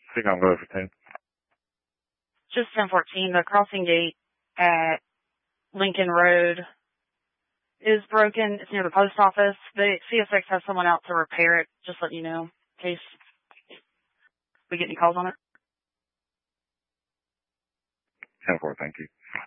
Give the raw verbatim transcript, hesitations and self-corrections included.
think I'm going for ten. Just ten fourteen. The crossing gate at Lincoln Road is broken. It's near the post office. The C S X has someone out to repair it. Just letting you know in case we get any calls on it. ten four, thank you.